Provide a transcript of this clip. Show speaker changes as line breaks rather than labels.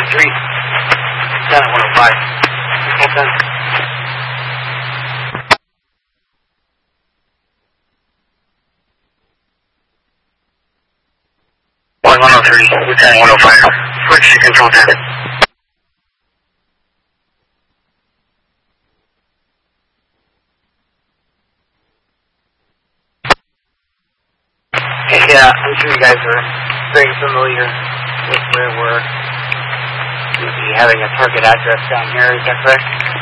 103. 10 at 105. Full 10. One 103, Lieutenant 105. Switch to control 10. Yeah, I'm sure you guys are very familiar with where we're going to be having a target address down here, is that correct?